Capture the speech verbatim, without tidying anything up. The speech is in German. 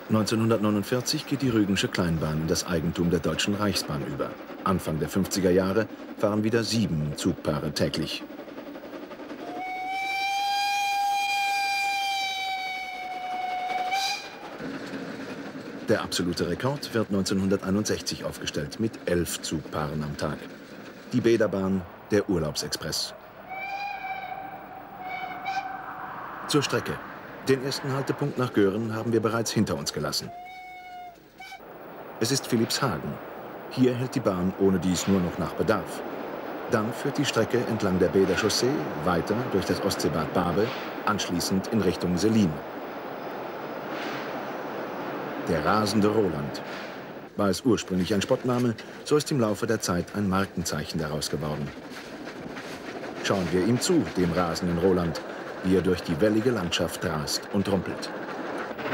neunzehnhundertneunundvierzig geht die Rügensche Kleinbahn in das Eigentum der Deutschen Reichsbahn über. Anfang der fünfziger Jahre fahren wieder sieben Zugpaare täglich. Der absolute Rekord wird neunzehnhunderteinundsechzig aufgestellt mit elf Zugpaaren am Tag. Die Bäderbahn, der Urlaubsexpress. Zur Strecke. Den ersten Haltepunkt nach Göhren haben wir bereits hinter uns gelassen. Es ist Philippshagen. Hier hält die Bahn ohne dies nur noch nach Bedarf. Dann führt die Strecke entlang der Bäder Chaussee weiter durch das Ostseebad Barbe, anschließend in Richtung Selin. Der rasende Roland. War es ursprünglich ein Spottname, so ist im Laufe der Zeit ein Markenzeichen daraus geworden. Schauen wir ihm zu, dem rasenden Roland, wie er durch die wellige Landschaft rast und rumpelt.